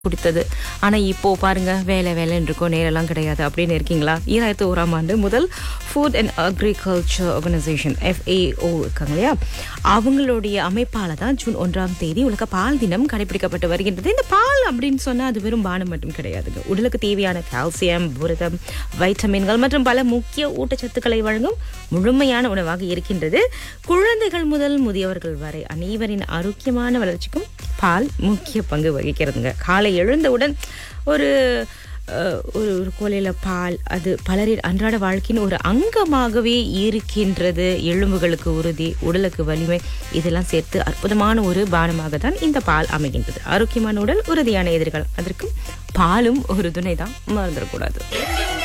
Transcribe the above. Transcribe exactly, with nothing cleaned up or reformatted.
குடித்தது. ஆனா இப்போ பாருங்க, வேலை வேலைன்னு இருக்கும், நேரெல்லாம் கிடையாது அப்படின்னு இருக்கீங்களா? ஈராயிரத்தி ஓராம் ஆண்டு முதல் food and agriculture organisation FAO இருக்காங்க இல்லையா, அவங்களுடைய அமைப்பால தான் ஜூன் ஒன்றாம் தேதி உலக பால் தினம் கடைபிடிக்கப்பட்டு வருகின்றது. இந்த பால் அப்படின்னு சொன்னா அது வெறும் பானம் மட்டும் கிடையாதுங்க. உடலுக்கு தேவையான கால்சியம், புரதம், வைட்டமின்கள் மற்றும் பல முக்கிய ஊட்டச்சத்துக்களை வழங்கும் முழுமையான உணவாக இருக்கின்றது. குழந்தைகள் முதல் முதியவர்கள் வரை அனைவரின் ஆரோக்கியமான வளர்ச்சிக்கும் பால் முக்கிய பங்கு வகிக்கிறதுங்க. காலை எழுந்தவுடன் ஒரு ஒரு ஒரு கோலையில பால், அது பலரின் அன்றாட வாழ்க்கையின் ஒரு அங்கமாகவே இருக்கின்றது. எலும்புகளுக்கு உறுதி, உடலுக்கு வலிமை, இதெல்லாம் சேர்த்து அற்புதமான ஒரு பானமாக தான் இந்த பால் அமைகின்றது. ஆரோக்கியமான உடல், உறுதியான எதிர்காலம், அதற்கும் பாலும் ஒரு துணை தான், மறந்துடக்கூடாது.